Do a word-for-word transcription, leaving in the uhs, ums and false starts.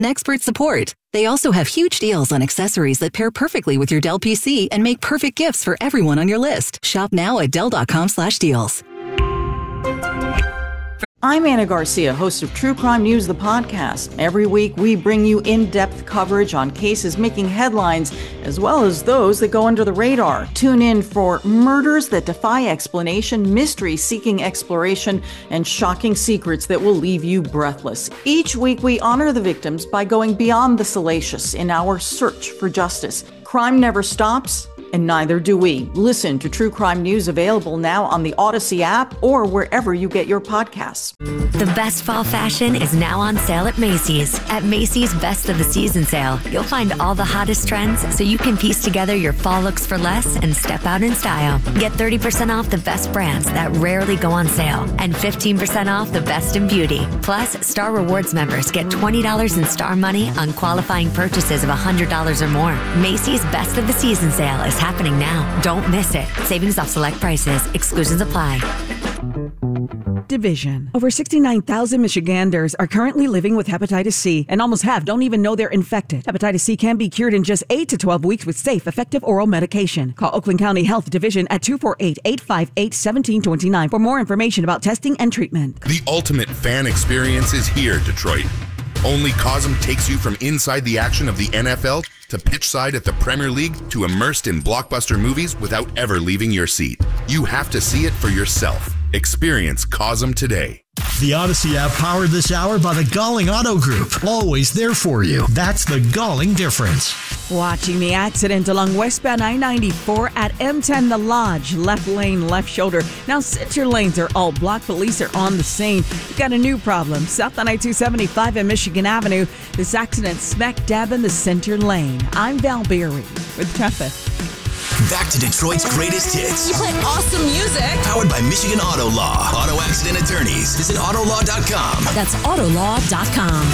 and expert support. They also have huge deals on accessories that pair perfectly with your Dell P C and make perfect gifts for everyone on your list. Shop now at Dell.com slash deals. I'm Anna Garcia, host of True Crime News, the podcast. Every week, we bring you in-depth coverage on cases making headlines, as well as those that go under the radar. Tune in for murders that defy explanation, mysteries seeking exploration, and shocking secrets that will leave you breathless. Each week, we honor the victims by going beyond the salacious in our search for justice. Crime never stops, and neither do we. Listen to True Crime News, available now on the Odyssey app or wherever you get your podcasts. The best fall fashion is now on sale at Macy's. At Macy's Best of the Season sale, you'll find all the hottest trends so you can piece together your fall looks for less and step out in style. Get thirty percent off the best brands that rarely go on sale and fifteen percent off the best in beauty. Plus, Star Rewards members get twenty dollars in Star Money on qualifying purchases of one hundred dollars or more. Macy's Best of the Season sale is happening now. Don't miss it. Savings off select prices. Exclusions apply. Division. Over sixty-nine thousand Michiganders are currently living with hepatitis C, and almost half don't even know they're infected. Hepatitis C can be cured in just eight to twelve weeks with safe, effective oral medication. Call Oakland County Health Division at two four eight, eight five eight, one seven two nine for more information about testing and treatment. The ultimate fan experience is here, Detroit. Only Cosm takes you from inside the action of the N F L to pitch side at the Premier League to immersed in blockbuster movies without ever leaving your seat. You have to see it for yourself. Experience Cosm today. The Odyssey app powered this hour by the Galling Auto Group. Always there for you. That's the Galling difference. Watching the accident along westbound I ninety-four at M ten The Lodge. Left lane, left shoulder. Now center lanes are all blocked. Police are on the scene. We've got a new problem. South on I two seventy-five and Michigan Avenue. This accident smack dab in the center lane. I'm Val Berry with traffic. Back to Detroit's greatest hits. You play awesome music. Powered by Michigan Auto Law. Auto accident attorneys. Visit Autolaw dot com. That's Autolaw dot com.